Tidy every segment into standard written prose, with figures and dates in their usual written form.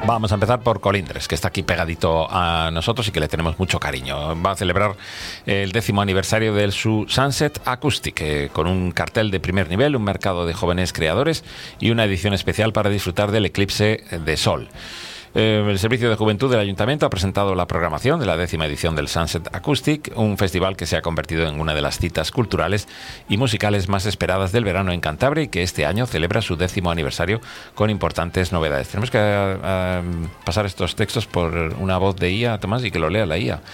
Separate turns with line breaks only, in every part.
Vamos a empezar por Colindres, que está aquí pegadito a nosotros y que le tenemos mucho cariño. Va a celebrar el 10º aniversario del su Sunset Acoustic, con un cartel de primer nivel, un mercado de jóvenes creadores y una edición especial para disfrutar del eclipse de sol. El Servicio de Juventud del Ayuntamiento ha presentado la programación de la 10ª edición del Sunset Acoustic, un festival que se ha convertido en una de las citas culturales y musicales más esperadas del verano en Cantabria y que este año celebra su 10º aniversario con importantes novedades. Tenemos que pasar estos textos por una voz de IA, Tomás, y que lo lea la IA.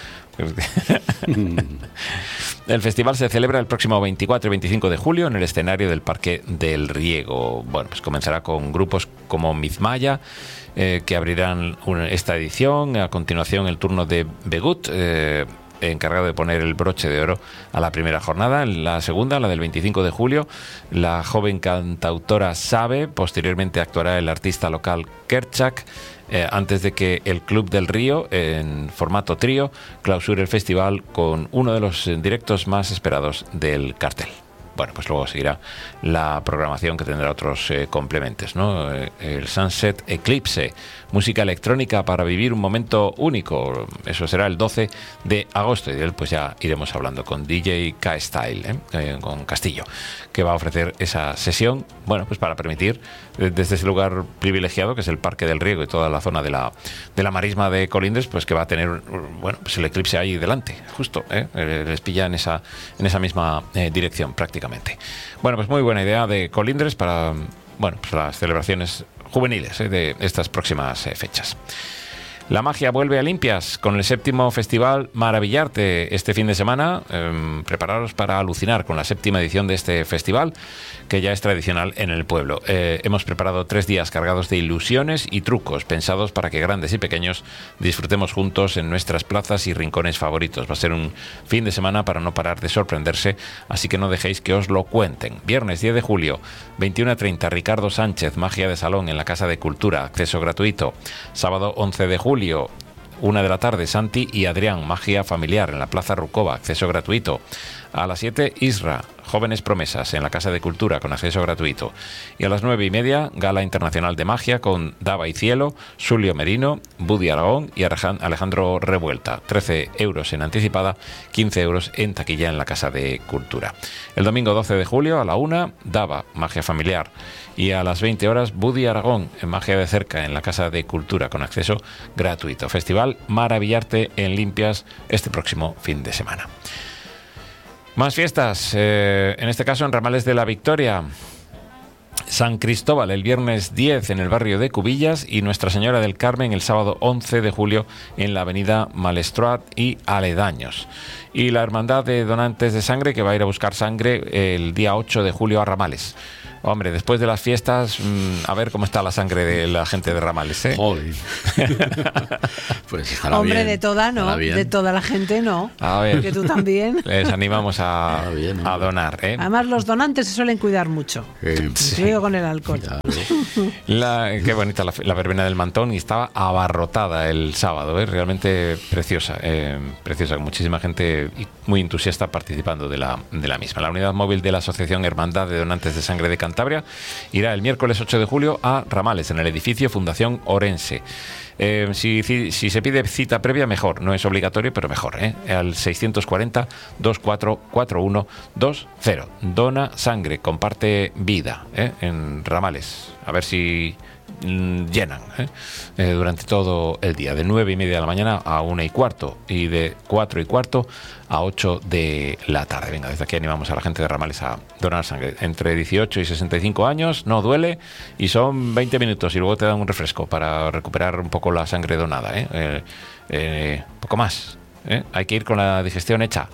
El festival se celebra el próximo 24 y 25 de julio en el escenario del Parque del Riego. Bueno, pues comenzará con grupos como Mizmaya, que abrirán esta edición. A continuación, el turno de Begut, encargado de poner el broche de oro a la primera jornada. En la segunda, la del 25 de julio, la joven cantautora Sabe. Posteriormente actuará el artista local Kerchak, antes de que el Club del Río, en formato trío, clausure el festival con uno de los directos más esperados del cartel. Bueno, pues luego seguirá la programación, que tendrá otros complementos, ¿no? El Sunset Eclipse, música electrónica para vivir un momento único. Eso será el 12 de agosto y de él pues ya iremos hablando con DJ K-Style, con Castillo, que va a ofrecer esa sesión, bueno, pues para permitir desde ese lugar privilegiado que es el Parque del Riego y toda la zona de la marisma de Colindres, pues que va a tener, bueno, pues el eclipse ahí delante, justo, les pilla en esa misma dirección prácticamente. Bueno, pues muy buena idea de Colindres para, bueno, pues las celebraciones juveniles de estas próximas fechas. La magia vuelve a Limpias con el 7º Festival Maravillarte este fin de semana. Prepararos para alucinar con la 7ª edición de este festival, que ya es tradicional en el pueblo. Hemos preparado 3 días cargados de ilusiones y trucos, pensados para que grandes y pequeños disfrutemos juntos en nuestras plazas y rincones favoritos. Va a ser un fin de semana para no parar de sorprenderse, así que no dejéis que os lo cuenten. Viernes 10 de julio, 21:30, Ricardo Sánchez, Magia de Salón en la Casa de Cultura, acceso gratuito. Sábado 11 de julio, 1 de la tarde, Santi y Adrián, Magia Familiar en la Plaza Rucova, acceso gratuito. A las 7, Isra, Jóvenes Promesas en la Casa de Cultura con acceso gratuito. Y a las 9:30, Gala Internacional de Magia con Dava y Cielo, Sulio Merino, Budi Aragón y Alejandro Revuelta. 13 euros en anticipada, 15 euros en taquilla en la Casa de Cultura. El domingo 12 de julio, a la 1, Dava, Magia Familiar. Y a las 20 horas, Budi Aragón en Magia de Cerca en la Casa de Cultura con acceso gratuito. Festival Maravillarte en Limpias este próximo fin de semana. Más fiestas, en este caso en Ramales de la Victoria. San Cristóbal el viernes 10 en el barrio de Cubillas y Nuestra Señora del Carmen el sábado 11 de julio en la avenida Malestroat y aledaños. Y la Hermandad de Donantes de Sangre, que va a ir a buscar sangre el día 8 de julio a Ramales. Hombre, después de las fiestas, a ver cómo está la sangre de la gente de Ramales, ¿eh?
Joder. Pues estará
hombre,
bien.
De toda no, de toda la gente no.
A ver,
porque tú también.
Les animamos a donar, ¿eh?
Además, los donantes se suelen cuidar mucho.
Sí.
Digo con el alcohol.
Qué bonita la verbena del Mantón, y estaba abarrotada el sábado, ¿eh? Realmente preciosa, preciosa, con muchísima gente y muy entusiasta participando de la misma. La unidad móvil de la Asociación Hermandad de Donantes de Sangre de Cantabria irá el miércoles 8 de julio a Ramales, en el edificio Fundación Orense. Si se pide cita previa, mejor, no es obligatorio, pero mejor, al 640-244120. Dona sangre, comparte vida, en Ramales. A ver si llenan durante todo el día, de 9:30 de la mañana a 1:15 y de 4:15 a 8 de la tarde. Venga, desde aquí animamos a la gente de Ramales a donar sangre. Entre 18 y 65 años, no duele, y son 20 minutos y luego te dan un refresco para recuperar un poco la sangre donada, poco más, hay que ir con la digestión hecha,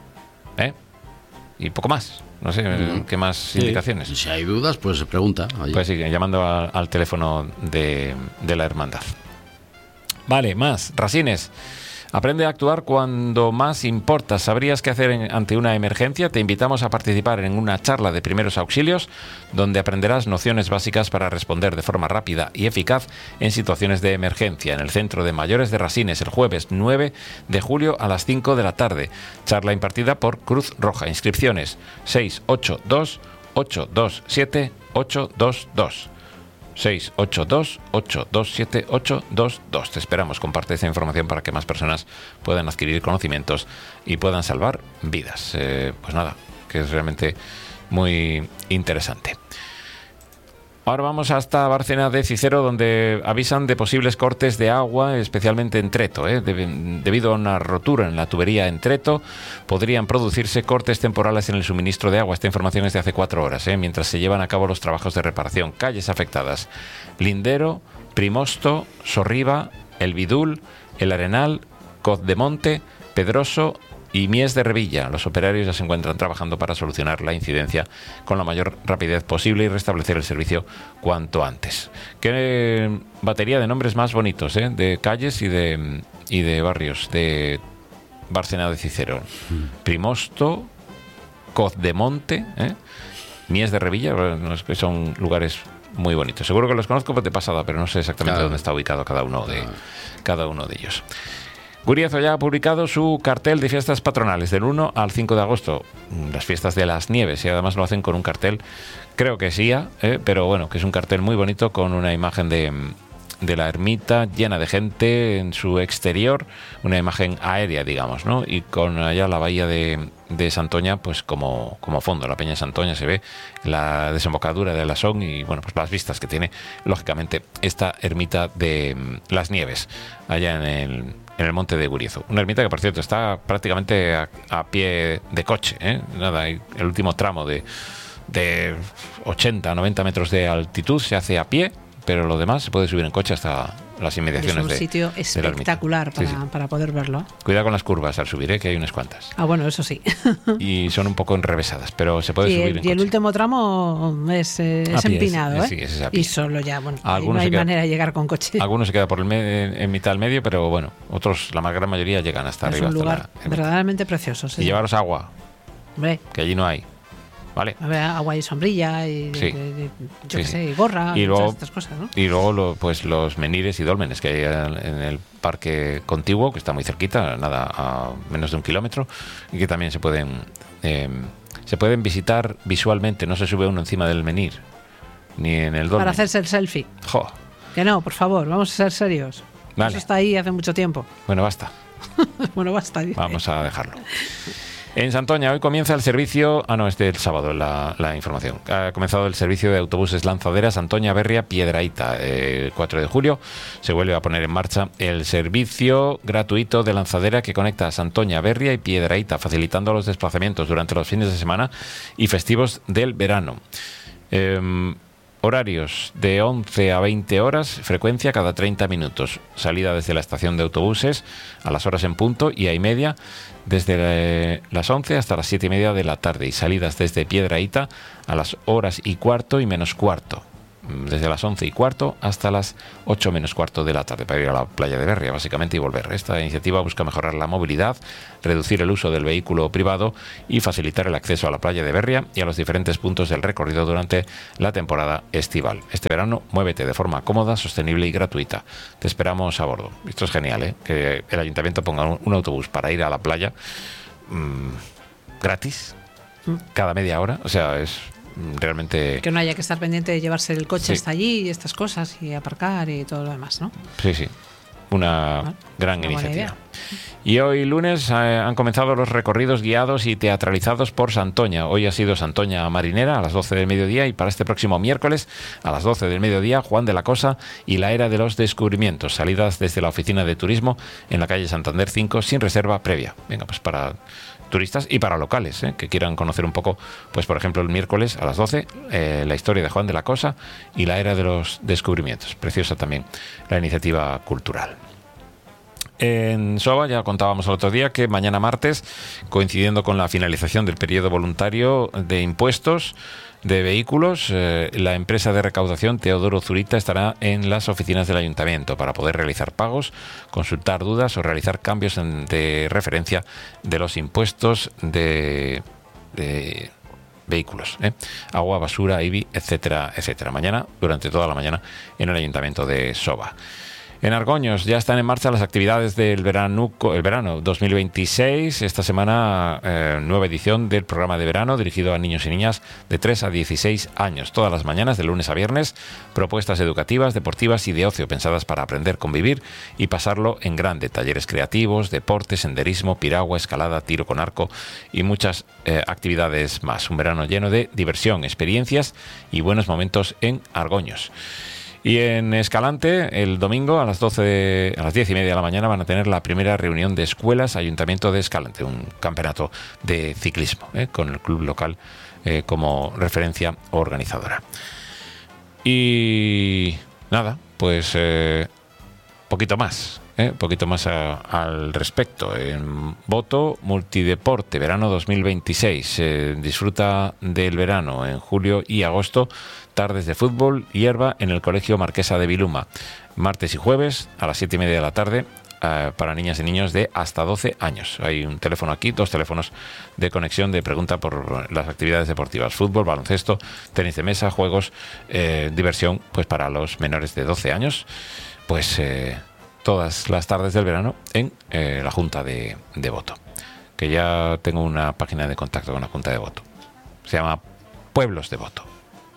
y poco más. No sé, ¿qué más indicaciones?
Si hay dudas, pues se pregunta. Allí.
Pues sí, llamando al teléfono de la hermandad. Vale, más. Rasines. Aprende a actuar cuando más importa. ¿Sabrías qué hacer ante una emergencia? Te invitamos a participar en una charla de primeros auxilios donde aprenderás nociones básicas para responder de forma rápida y eficaz en situaciones de emergencia en el Centro de Mayores de Rasines el jueves 9 de julio a las 5 de la tarde. Charla impartida por Cruz Roja. Inscripciones 682-827-822. 682-827-822. Te esperamos, comparte esta información para que más personas puedan adquirir conocimientos y puedan salvar vidas. Pues nada, que es realmente muy interesante. Ahora vamos hasta Bárcena de Cicero, donde avisan de posibles cortes de agua, especialmente en Treto. Debido a una rotura en la tubería en Treto, podrían producirse cortes temporales en el suministro de agua. Esta información es de hace 4 horas, mientras se llevan a cabo los trabajos de reparación. Calles afectadas: Lindero, Primosto, Sorriba, El Vidul, El Arenal, Coz de Monte, Pedroso y Mies de Revilla. Los operarios ya se encuentran trabajando para solucionar la incidencia con la mayor rapidez posible y restablecer el servicio cuanto antes. Qué batería de nombres más bonitos, de calles y de barrios de Bárcena de Cicero. Primosto, Coz de Monte, Mies de Revilla, que son lugares muy bonitos. Seguro que los conozco de pasada, pero no sé exactamente dónde está ubicado cada uno de ellos. Guriezo ya ha publicado su cartel de fiestas patronales del 1 al 5 de agosto, las fiestas de las nieves, y además lo hacen con un cartel, creo que es IA, pero bueno, que es un cartel muy bonito con una imagen de la ermita llena de gente en su exterior, una imagen aérea, digamos, ¿no? Y con allá la bahía de Santoña, pues como fondo, la peña de Santoña se ve, la desembocadura de Lasón y, bueno, pues las vistas que tiene, lógicamente, esta ermita de las nieves, allá en el monte de Guriezo. Una ermita que, por cierto, está prácticamente a pie de coche, Nada, el último tramo de 80, 90 metros de altitud se hace a pie, pero lo demás se puede subir en coche hasta las inmediaciones de la ermita.
Es un sitio espectacular para poder verlo.
Cuidado con las curvas al subir, que hay unas cuantas.
Ah, bueno, eso sí.
Y son un poco enrevesadas, pero se puede subir en coche.
Y el último tramo es empinado,
Sí, es a pie.
Y solo ya, bueno, no hay manera de llegar con coche.
Algunos se quedan por en mitad del medio, pero bueno, otros, la más gran mayoría, llegan hasta arriba.
Es un lugar verdaderamente precioso.
Sí. Y llevaros agua, que allí no hay. Vale.
Agua y sombrilla y yo qué sé, y gorra
y luego,
estas cosas, ¿no?
Y luego los menires y dólmenes que hay en el parque contiguo, que está muy cerquita, nada, a menos de 1 kilómetro, y que también se pueden visitar visualmente. No se sube uno encima del menir ni en el dolmen.
Para hacerse el selfie.
¡Jo!
Que no, por favor, vamos a ser serios.
Vale.
Eso está ahí hace mucho tiempo.
Bueno, basta. Vamos a dejarlo. En Santoña hoy comienza el servicio... es del sábado la información. Ha comenzado el servicio de autobuses Lanzadera Santoña, Berria, Piedrahita. El 4 de julio se vuelve a poner en marcha el servicio gratuito de Lanzadera que conecta a Santoña, Berria y Piedrahita, facilitando los desplazamientos durante los fines de semana y festivos del verano. Horarios de 11 a 20 horas, frecuencia cada 30 minutos. Salida desde la estación de autobuses a las horas en punto y a y media, desde las 11 hasta las 7 y media de la tarde. Y salidas desde Piedrahita a las horas y cuarto y menos cuarto. Desde las 11 y cuarto hasta las 8 menos cuarto de la tarde, para ir a la playa de Berria, básicamente, y volver. Esta iniciativa busca mejorar la movilidad, reducir el uso del vehículo privado y facilitar el acceso a la playa de Berria y a los diferentes puntos del recorrido durante la temporada estival. Este verano, muévete de forma cómoda, sostenible y gratuita. Te esperamos a bordo. Esto es genial, que el ayuntamiento ponga un autobús para ir a la playa gratis cada media hora. O sea, es... realmente...
Que no haya que estar pendiente de llevarse el coche hasta allí y estas cosas y aparcar y todo lo demás, ¿no?
Sí. Una gran iniciativa. Y hoy lunes han comenzado los recorridos guiados y teatralizados por Santoña. Hoy ha sido Santoña Marinera a las 12 del mediodía y para este próximo miércoles a las 12 del mediodía Juan de la Cosa y la Era de los Descubrimientos. Salidas desde la oficina de turismo en la calle Santander 5 sin reserva previa. Venga, pues para turistas y para locales que quieran conocer un poco, pues por ejemplo el miércoles a las 12 la historia de Juan de la Cosa y la Era de los Descubrimientos. Preciosa también la iniciativa cultural. En SOVA ya contábamos el otro día que mañana martes, coincidiendo con la finalización del periodo voluntario de impuestos de vehículos, la empresa de recaudación Teodoro Zurita estará en las oficinas del ayuntamiento para poder realizar pagos, consultar dudas o realizar cambios de referencia de los impuestos de vehículos, agua, basura, IBI, etcétera, etcétera. Mañana, durante toda la mañana, en el ayuntamiento de SOVA. En Argoños ya están en marcha las actividades del verano 2026. Esta semana, nueva edición del programa de verano dirigido a niños y niñas de 3 a 16 años. Todas las mañanas, de lunes a viernes, propuestas educativas, deportivas y de ocio pensadas para aprender, convivir y pasarlo en grande. Talleres creativos, deportes, senderismo, piragua, escalada, tiro con arco y muchas actividades más. Un verano lleno de diversión, experiencias y buenos momentos en Argoños. Y en Escalante, el domingo a las 10:30 de la mañana van a tener la primera reunión de escuelas Ayuntamiento de Escalante, un campeonato de ciclismo, con el club local como referencia organizadora. Y nada, pues poquito más al respecto. En Boto, multideporte, verano 2026. Disfruta del verano en julio y agosto. Tardes de fútbol, hierba en el Colegio Marquesa de Viluma. Martes y jueves a las 7:30 de la tarde para niñas y niños de hasta 12 años. Hay un teléfono aquí, 2 teléfonos de conexión de pregunta por las actividades deportivas. Fútbol, baloncesto, tenis de mesa, juegos, diversión, pues para los menores de 12 años. Pues todas las tardes del verano en la Junta de Boto. Que ya tengo una página de contacto con la Junta de Boto. Se llama Pueblos de Boto.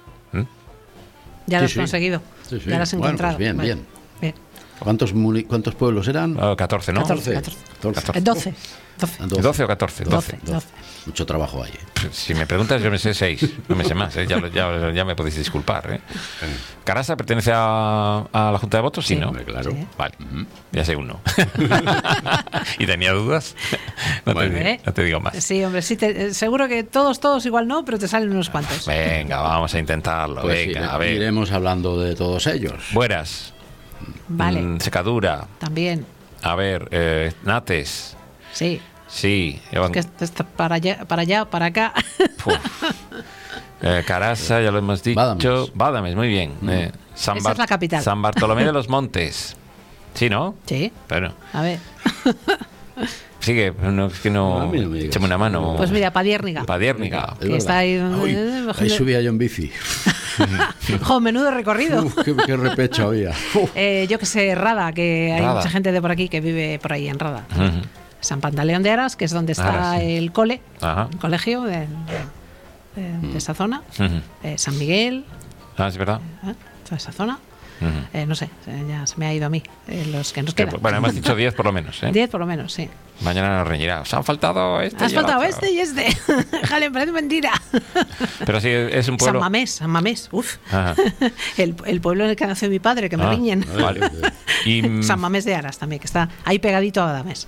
Ya lo has conseguido.
Sí.
Ya lo has encontrado.
Pues bien. ¿Cuántos pueblos eran?
14, ¿no?
14. 12.
12 o 14. 12.
Mucho trabajo ahí.
Si me preguntas, yo me sé 6. No me sé más, ya me podéis disculpar. ¿Carasa pertenece a la Junta de Votos? Sí, ¿no?
Claro.
Sí. Vale, ya sé uno. ¿Y tenía dudas? No te digo más.
Sí, hombre, sí, seguro que todos igual no, pero te salen unos cuantos.
Venga, vamos a intentarlo.
Pues
venga, a ver.
Iremos hablando de todos ellos.
Bueras.
Vale.
Secadura.
También.
A ver, Nates.
Sí.
Sí.
Es que está para allá, para acá.
Carasa, ya lo hemos dicho. Badames, muy bien.
Esa es la capital.
San Bartolomé de los Montes. ¿Sí, no?
Sí.
Bueno.
A ver.
Sigue, no échame una mano.
Pues mira, Padiérniga.
Que
está ahí.
Ahí subía yo en bici.
Menudo recorrido.
Qué repecho había.
Yo que sé, Rada, que hay
Rada.
mucha gente de por aquí que vive por ahí en Rada. San Pantaleón de Aras, que es donde está el cole, el colegio de esa zona. San Miguel.
Es verdad.
Toda esa zona. No sé, ya se me ha ido a mí los que nos quedan.
Bueno, hemos dicho 10 por lo menos.
10 por lo menos, sí.
Mañana nos reñirá. Os han faltado este.
Has faltado este y este. Jale, parece mentira.
Pero sí, es un pueblo.
San Mamés. Uf. El pueblo en el que nació mi padre, que me riñen.
Vale. Y
San Mamés de Aras también, que está ahí pegadito a Adames.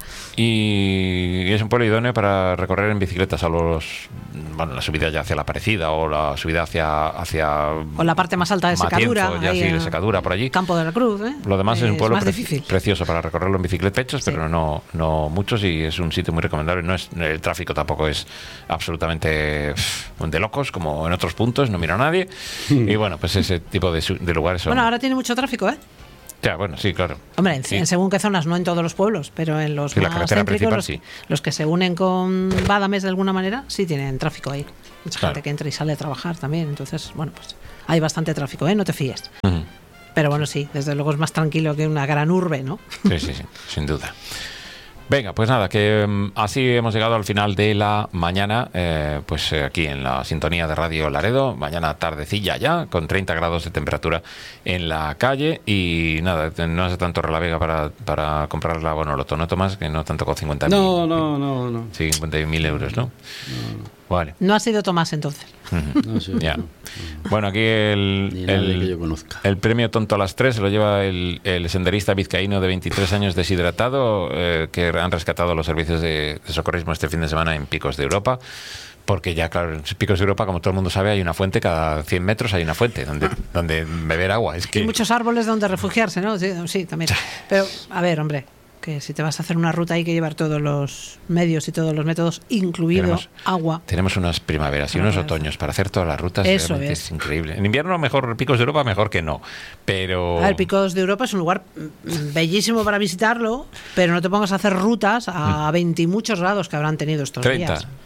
Y es un pueblo idóneo para recorrer en bicicleta, salvo la subida ya hacia la Parecida o la subida hacia
o la parte más alta de Secadura.
Matienzo, ya sí, de Secadura, por allí.
Campo de la Cruz.
Lo demás es un pueblo
difícil.
Precioso para recorrerlo en bicicleta, pero no muchos, y es un sitio muy recomendable. El tráfico tampoco es absolutamente de locos como en otros puntos, no mira a nadie. Y bueno, pues ese tipo de lugares son...
Bueno, ahora tiene mucho tráfico,
Ya, bueno, sí, claro.
Hombre, en según qué zonas, no en todos los pueblos, pero en los más
la carretera
céntricos,
principal,
los que se unen con Badames de alguna manera, sí tienen tráfico ahí. Mucha gente que entra y sale a trabajar también, entonces, bueno, pues hay bastante tráfico, no te fíes. Pero bueno, sí, desde luego es más tranquilo que una gran urbe, ¿no?
Sí, sin duda. Venga, pues nada, que así hemos llegado al final de la mañana, aquí en la sintonía de Radio Laredo, mañana tardecilla ya, con 30 grados de temperatura en la calle, y nada, no hace tanto Relavega para comprar la Bonoloto, ¿no, Tomás? Que no tanto con 50.000.
No.
50.000 euros, ¿no? Vale.
No ha sido Tomás entonces.
No sé.
Ya. Bueno, aquí
Ni nadie que yo conozca.
el premio Tonto a las 3 se lo lleva el senderista vizcaíno de 23 años deshidratado, que han rescatado los servicios de socorrismo este fin de semana en Picos de Europa. Porque ya, claro, en Picos de Europa, como todo el mundo sabe, hay una fuente, cada 100 metros hay una fuente donde beber agua. Es que...
Y muchos árboles donde refugiarse, ¿no? Sí, también. Pero, a ver, hombre, que si te vas a hacer una ruta hay que llevar todos los medios y todos los métodos, incluido agua.
Tenemos unas primaveras y unos otoños para hacer todas las rutas.
Eso
es increíble. En invierno mejor Picos de Europa, mejor que no. Pero...
A ver, Picos de Europa es un lugar bellísimo para visitarlo, pero no te pongas a hacer rutas a 20 y muchos grados que habrán tenido estos
30.
días.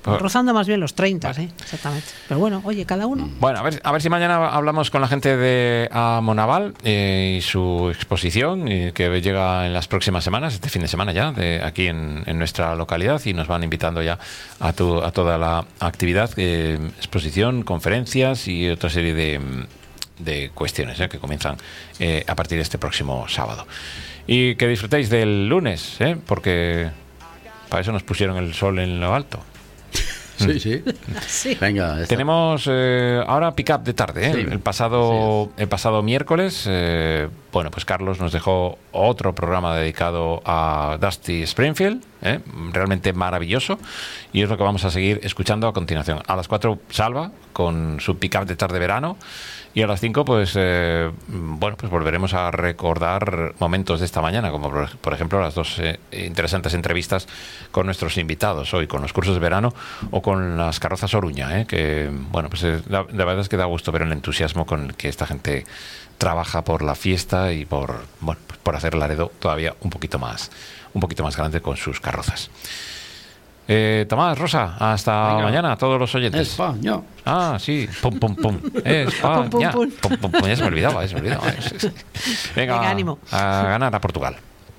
rozando más bien los 30, sí, exactamente. Pero bueno, oye, cada uno.
Bueno, a ver si mañana hablamos con la gente de Amonaval y su exposición que llega en las próximas semanas, este fin de semana ya, aquí en nuestra localidad, y nos van invitando ya a toda la actividad, exposición, conferencias y otra serie de cuestiones que comienzan a partir de este próximo sábado. Y que disfrutéis del lunes, porque para eso nos pusieron el sol en lo alto.
Sí, sí.
Sí.
Venga,
tenemos ahora pick-up de tarde.
Sí,
el pasado miércoles, bueno, pues Carlos nos dejó otro programa dedicado a Dusty Springfield, realmente maravilloso, y es lo que vamos a seguir escuchando a continuación. A las 4, Salva con su pick-up de tarde verano, y a las 5 pues bueno, pues volveremos a recordar momentos de esta mañana, como por ejemplo las dos interesantes entrevistas con nuestros invitados hoy, con los cursos de verano o con las carrozas Oruña, que bueno, pues la verdad es que da gusto ver el entusiasmo con el que esta gente trabaja por la fiesta y por hacer Laredo todavía un poquito más grande con sus carrozas. Tomás, Rosa, hasta mañana a todos los oyentes.
España.
Ah, sí. Pum, pum, pum. España. Pum, pum, pum. Ya se me olvidaba. Venga,
ánimo.
A ganar a Portugal.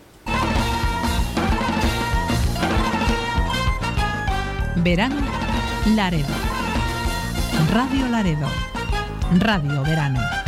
Verano Laredo. Radio Laredo. Radio Verano.